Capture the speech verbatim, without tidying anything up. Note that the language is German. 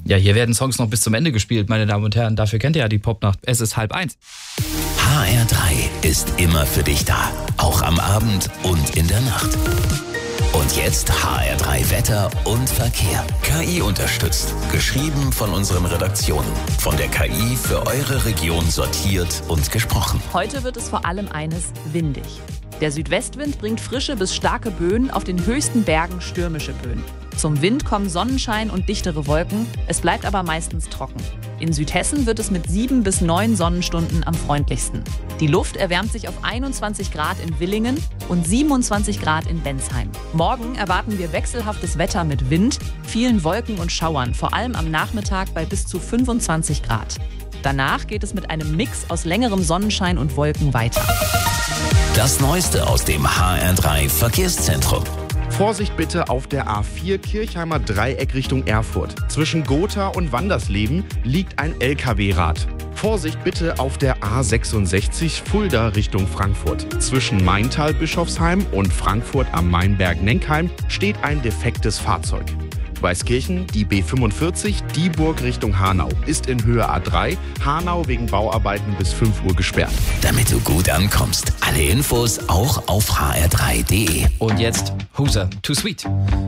Ja, hier werden Songs noch bis zum Ende gespielt, meine Damen und Herren. Dafür kennt ihr ja die Popnacht. Es ist halb eins. H R drei ist immer für dich da. Auch am Abend und in der Nacht. Und jetzt H R drei Wetter und Verkehr. K I unterstützt. Geschrieben von unseren Redaktionen. Von der K I für eure Region sortiert und gesprochen. Heute wird es vor allem eines: windig. Der Südwestwind bringt frische bis starke Böen, auf den höchsten Bergen stürmische Böen. Zum Wind kommen Sonnenschein und dichtere Wolken, es bleibt aber meistens trocken. In Südhessen wird es mit sieben bis neun Sonnenstunden am freundlichsten. Die Luft erwärmt sich auf einundzwanzig Grad in Willingen und siebenundzwanzig Grad in Bensheim. Morgen erwarten wir wechselhaftes Wetter mit Wind, vielen Wolken und Schauern, vor allem am Nachmittag bei bis zu fünfundzwanzig Grad. Danach geht es mit einem Mix aus längerem Sonnenschein und Wolken weiter. Das Neueste aus dem H R drei Verkehrszentrum. Vorsicht bitte auf der A vier Kirchheimer Dreieck Richtung Erfurt. Zwischen Gotha und Wandersleben liegt ein L K W-Rad. Vorsicht bitte auf der A sechsundsechzig Fulda Richtung Frankfurt. Zwischen Maintal-Bischofsheim und Frankfurt am Mainberg-Nenkheim steht ein defektes Fahrzeug. Weißkirchen, die B fünfundvierzig, Dieburg Richtung Hanau, ist in Höhe A drei, Hanau wegen Bauarbeiten bis fünf Uhr gesperrt. Damit du gut ankommst. Alle Infos auch auf h r drei punkt d e. Und jetzt Huser, Too Sweet.